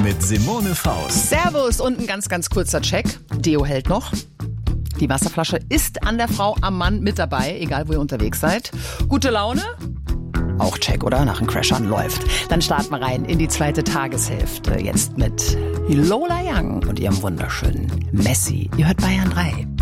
mit Simone Faust. Servus und ein ganz, ganz kurzer Check. Deo hält noch. Die Wasserflasche ist an der Frau, am Mann mit dabei, egal wo ihr unterwegs seid. Gute Laune? Auch check, oder? Nach dem Crashern läuft. Dann starten wir rein in die zweite Tageshälfte. Jetzt mit Lola Young und ihrem wunderschönen Messi. Ihr hört Bayern 3.